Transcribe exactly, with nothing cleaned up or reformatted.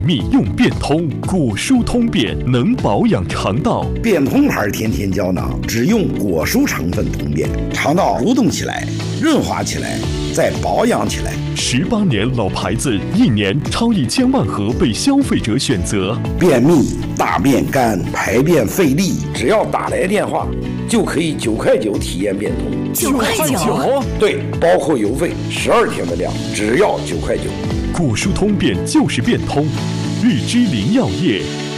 泌用变通，果蔬通便能保养肠道。 变通牌甜甜胶囊只用果蔬成分通便，肠道蠕动起来，润滑起来，再保养起来。 十八年老牌子，一年超一千万盒被消费者选择。 便秘、大便干、排便费力，只要打来电话，就可以九块九体验变通。 九块九？ 对，包括邮费，十二天的量，只要九块九。 果蔬通便就是变通，日之林药业。